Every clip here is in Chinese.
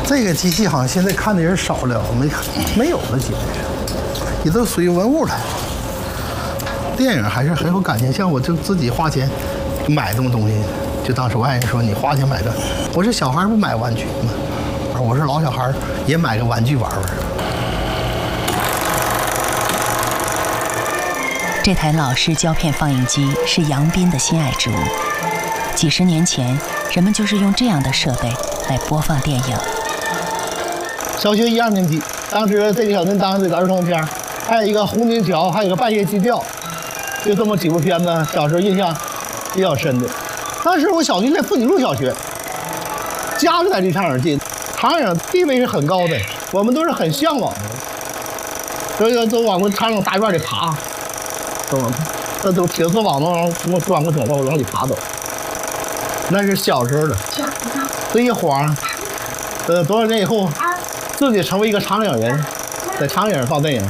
这个机器好像现在看的人少了，没有了，基本上也都属于文物了。电影还是很有感情，像我就自己花钱买这种东西，就当时我爱人说你花钱买个，我是小孩不买玩具吗？我是老小孩也买个玩具玩玩。 这台老式胶片放映机是杨斌的心爱之物。几十年前，人们就是用这样的设备来播放电影。 小学1、2年级，当时这个小镇当这个儿童片，还有一个《红军桥》，还有个《半夜鸡叫》，就这么几部片子，小时候印象比较深的。当时我小学在富锦路小学，家就在离长影近，长影地位是很高的，我们都是很向往的，所以都往那长影大院里爬，这都铁丝网能从我钻个桶往里爬走。那是小时候的，这一晃，多少年以后，自己成为一个长影人，在长影放电影。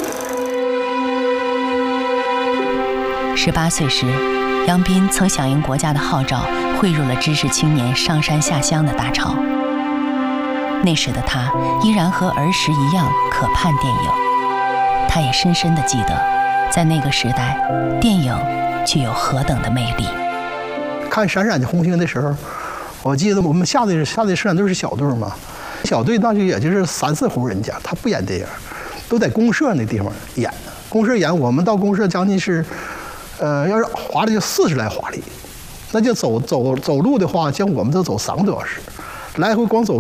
18岁时，杨斌曾响应国家的号召，汇入了知识青年上山下乡的大潮。那时的他依然和儿时一样渴盼电影，他也深深地记得，在那个时代，电影具有何等的魅力。 看闪闪的红星的时候，我记得我们下的摄像队是小队嘛，小队那就也就是3、4户人家，他不演电影，都在公社那地方演。公社演，我们到公社将近是，要是华丽就40来华丽，那就走路的话，像我们都走3个多小时，来回光走。